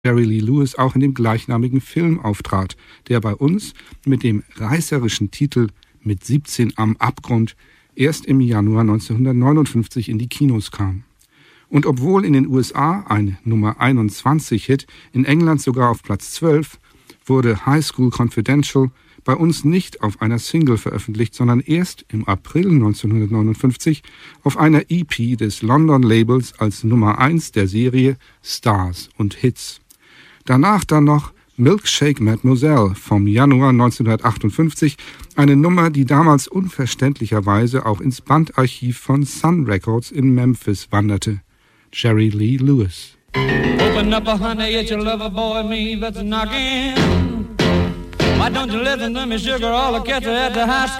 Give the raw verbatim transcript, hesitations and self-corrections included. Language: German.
Jerry Lee Lewis auch in dem gleichnamigen Film auftrat, der bei uns mit dem reißerischen Titel Mit siebzehn am Abgrund erst im Januar neunzehnhundertneunundfünfzig in die Kinos kam. Und obwohl in den U S A ein Nummer einundzwanzig Hit, in England sogar auf Platz zwölf, wurde High School Confidential bei uns nicht auf einer Single veröffentlicht, sondern erst im April neunzehnhundertneunundfünfzig auf einer E P des London-Labels als Nummer eins der Serie Stars und Hits. Danach dann noch Milkshake Mademoiselle vom Januar neunzehnhundertachtundfünfzig, eine Nummer, die damals unverständlicherweise auch ins Bandarchiv von Sun Records in Memphis wanderte. Jerry Lee Lewis. Open up, honey, it's your lover boy, me that's knocking. Why don't you listen to me, sugar, all the cats are at the high school.